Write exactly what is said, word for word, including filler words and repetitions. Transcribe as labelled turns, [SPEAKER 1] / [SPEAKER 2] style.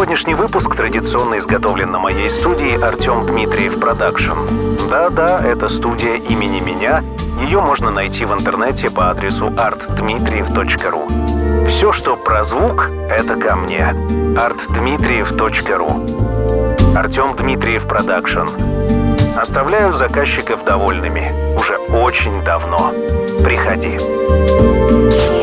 [SPEAKER 1] Сегодняшний выпуск традиционно изготовлен на моей студии Артем Дмитриев Продакшн. Да-да, это студия имени меня. Ее можно найти в интернете по адресу арт дмитриев точка ру. Все, что про звук, это ко мне. арт дмитриев точка ру. Артем Дмитриев Продакшн. Оставляю заказчиков довольными. Уже очень давно. Приходи.